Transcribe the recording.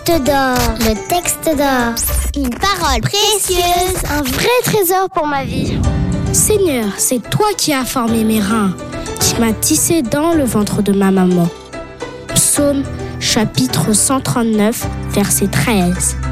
Le texte d'or. Une parole précieuse, un vrai trésor pour ma vie. Seigneur, c'est toi qui as formé mes reins, qui m'as tissé dans le ventre de ma maman. Psaume chapitre 139, verset 13.